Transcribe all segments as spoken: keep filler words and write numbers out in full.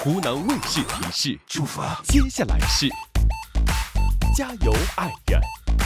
湖南卫视提示：祝福啊！接下来是加油爱人。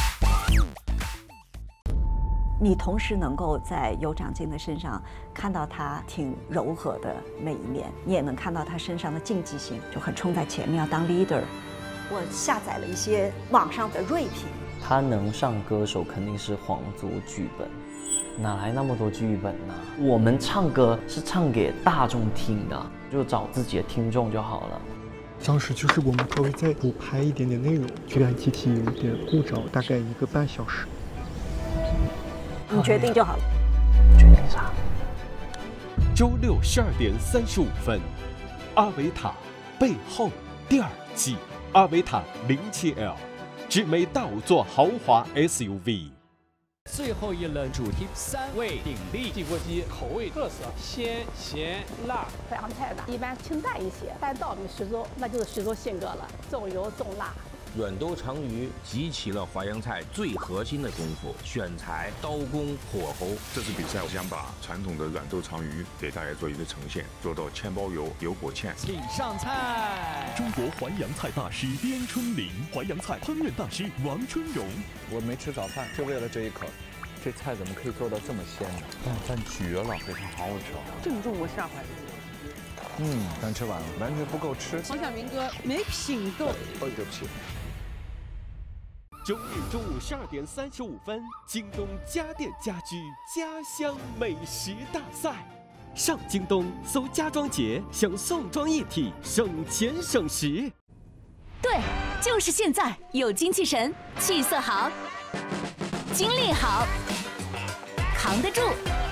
你同时能够在尤长靖的身上看到他挺柔和的那一面，你也能看到他身上的竞技性，就很冲在前面要当 leader。我下载了一些网上的锐评， 他能上歌手肯定是皇族剧本，哪来那么多剧本呢？我们唱歌是唱给大众听的，就找自己的听众就好了。 当时就是我们稍微再补拍一点点内容，这台机器有点故障，大概一个半小时。 你决定就好了。 决定啥？ 周六十二点三十五分，阿维塔背后第二季，阿维塔零七 L， 智美大五座豪华 S U V。 最后一轮主题三味鼎立地锅鸡，口味特色鲜咸辣。 淮扬菜呢，一般清淡一些，但到我们徐州，那就是徐州性格了，重油重辣。 软豆长鱼集齐了淮扬菜最核心的功夫，选材、刀工、火候。 这次比赛，我想把传统的软豆长鱼给大家做一个呈现，做到炝包油、油裹芡。 请上菜。 中国淮扬菜大师边春林，淮扬菜烹饪大师王春荣。 我没吃早饭，就为了这一口。这菜怎么可以做到这么鲜呢？拌饭绝了，非常好吃。 正中我下怀。 嗯，刚吃完了，完全不够吃。 黄晓明哥没品够。 哦，对不起。 周日中午十二点三十五分，京东家电家居家乡美食大赛，上京东搜家装节，享送装一体，省钱省时。 对，就是现在，有精气神，气色好，精力好，扛得住，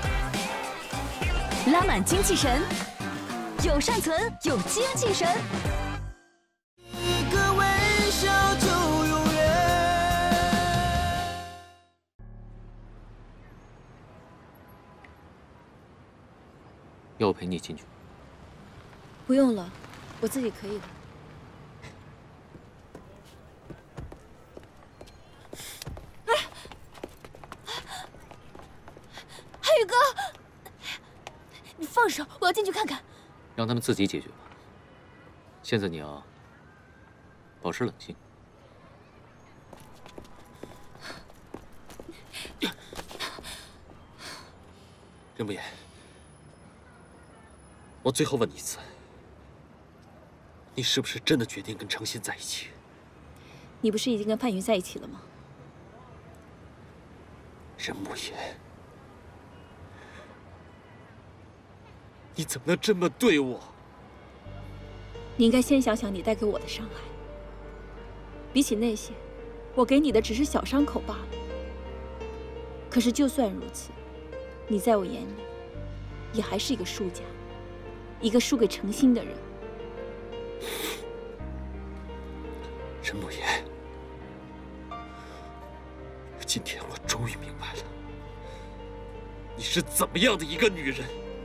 拉满精气神，有善存，有精气神。 一个微笑就永远。 要我陪你进去？ 不用了，我自己可以的。哎，汉宇哥，你放手，我要进去看看。 让他们自己解决吧。现在你要保持冷静。任不言。我最后问你一次，你是不是真的决定跟程心在一起？ 你不是已经跟范云在一起了吗？ 任不言，你怎么能这么对我？ 你应该先想想你带给我的伤害。比起那些，我给你的只是小伤口罢了。可是就算如此，你在我眼里也还是一个输家。一个输给程心的人。 任不言，今天我终于明白了，你是怎么样的一个女人。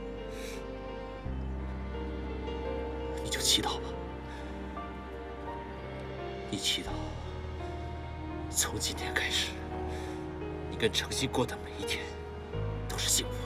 你就祈祷吧，你祈祷，从今天开始，你跟程心过的每一天都是幸福。